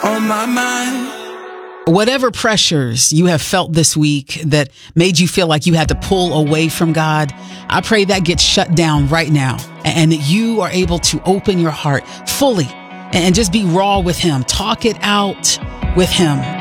on my mind. Whatever pressures you have felt this week that made you feel like you had to pull away from God, I pray that gets shut down right now and that you are able to open your heart fully and just be raw with Him. Talk it out with Him.